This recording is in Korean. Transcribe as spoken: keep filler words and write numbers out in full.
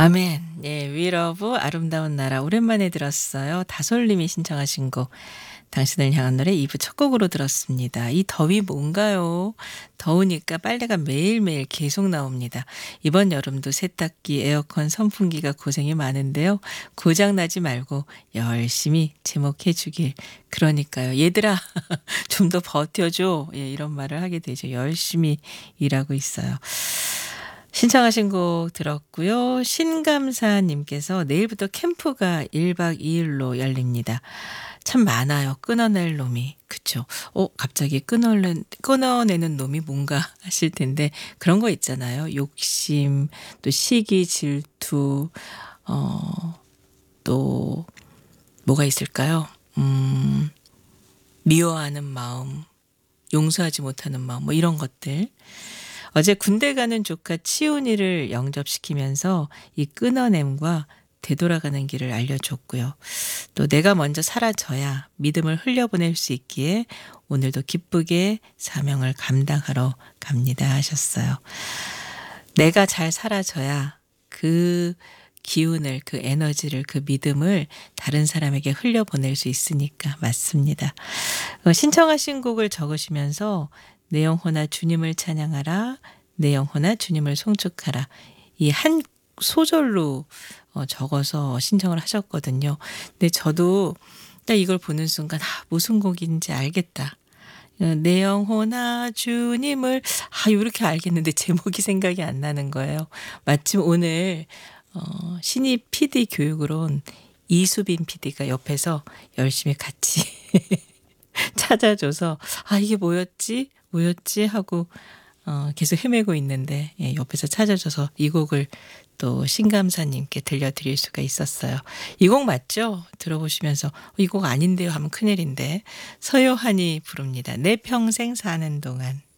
아멘. 예, 위러브 아름다운 나라 오랜만에 들었어요. 다솔님이 신청하신 곡 당신을 향한 노래 이 부 첫 곡으로 들었습니다. 이 더위 뭔가요? 더우니까 빨래가 매일매일 계속 나옵니다. 이번 여름도 세탁기, 에어컨, 선풍기가 고생이 많은데요. 고장나지 말고 열심히 제목해 주길. 그러니까요. 얘들아 좀 더 버텨줘. 예, 이런 말을 하게 되죠. 열심히 일하고 있어요. 신청하신 곡 들었고요. 신감사님께서 내일부터 캠프가 일 박 이 일로 열립니다. 참 많아요. 끊어낼 놈이. 그쵸. 어, 갑자기 끊어낸, 끊어내는 놈이 뭔가 하실 텐데 그런 거 있잖아요. 욕심, 또 시기, 질투, 어, 또 뭐가 있을까요? 음, 미워하는 마음, 용서하지 못하는 마음, 뭐 이런 것들. 어제 군대 가는 조카 치훈이를 영접시키면서 이 끊어냄과 되돌아가는 길을 알려줬고요. 또 내가 먼저 사라져야 믿음을 흘려보낼 수 있기에 오늘도 기쁘게 사명을 감당하러 갑니다 하셨어요. 내가 잘 사라져야 그 기운을, 그 에너지를, 그 믿음을 다른 사람에게 흘려보낼 수 있으니까 맞습니다. 어, 신청하신 곡을 적으시면서 내 영혼아 주님을 찬양하라. 내 영혼아 주님을 송축하라. 이 한 소절로 어, 적어서 신청을 하셨거든요. 근데 저도 딱 이걸 보는 순간 아, 무슨 곡인지 알겠다. 어, 내 영혼아 주님을 아 이렇게 알겠는데 제목이 생각이 안 나는 거예요. 마침 오늘 어, 신입 피디 교육을 온 이수빈 피디가 옆에서 열심히 같이 찾아줘서 아 이게 뭐였지? 뭐였지? 하고 어, 계속 헤매고 있는데 예, 옆에서 찾아줘서 이 곡을 또 신감사님께 들려드릴 수가 있었어요. 이 곡 맞죠? 들어보시면서 이 곡 아닌데요 하면 큰일인데 서요한이 부릅니다. 내 평생 사는 동안.